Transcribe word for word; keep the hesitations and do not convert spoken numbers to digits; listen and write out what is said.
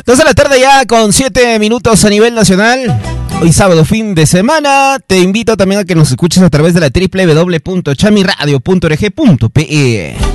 Dos de la tarde ya con siete minutos a nivel nacional. Hoy sábado, fin de semana. Te invito también a que nos escuches a través de la doble u doble u doble u punto chamiradio punto org punto pe.